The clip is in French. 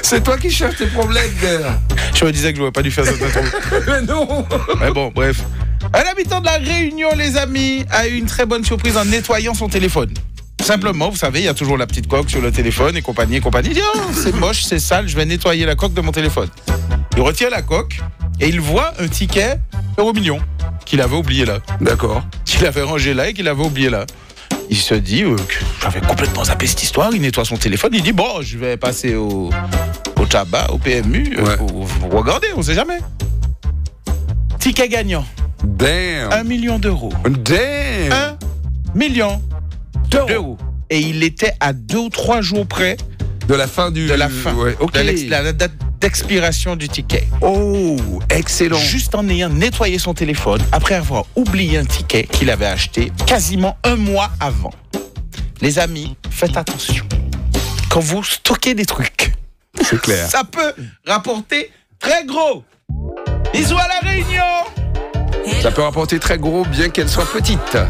C'est toi qui cherches tes problèmes, Guerre. Je me disais que je n'aurais pas dû faire cette intro. Mais non. Mais bon, bref. Un habitant de la Réunion, les amis, a eu une très bonne surprise en nettoyant son téléphone. Simplement, vous savez, il y a toujours la petite coque sur le téléphone et compagnie. Il dit, oh, c'est moche, c'est sale, je vais nettoyer la coque de mon téléphone. Il retire la coque et il voit un ticket €1 qu'il avait oublié là. D'accord. Qu'il avait rangé là et qu'il avait oublié là. Il se dit que j'avais complètement zappé cette histoire. Il nettoie son téléphone. Il dit, bon, je vais passer au tabac, au PMU, pour regarder, on sait jamais. Ticket gagnant. Damn. 1 million d'euros. Damn. 1 million d'euros. Et il était à 2 ou 3 jours près de la fin de la fin. Ouais, ok. De la date d'expiration du ticket. Oh, excellent. Juste en ayant nettoyé son téléphone, après avoir oublié un ticket qu'il avait acheté quasiment 1 mois avant. Les amis, faites attention. Quand vous stockez des trucs, c'est clair. Ça peut rapporter très gros. Bisous à la Réunion. Ça peut rapporter très gros, bien qu'elle soit petite.